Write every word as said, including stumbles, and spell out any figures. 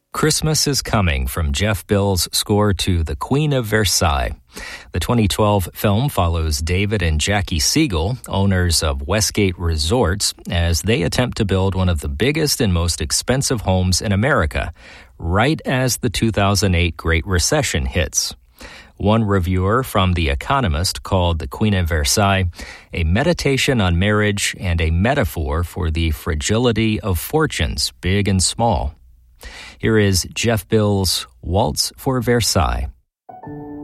Christmas is Coming from Jeff Bill's score to The Queen of Versailles. The twenty twelve film follows David and Jackie Siegel, owners of Westgate Resorts, as they attempt to build one of the biggest and most expensive homes in America, right as the two thousand eight Great Recession hits. One reviewer from The Economist called The Queen of Versailles a meditation on marriage and a metaphor for the fragility of fortunes, big and small. Here is Jeff Bill's Waltz for Versailles.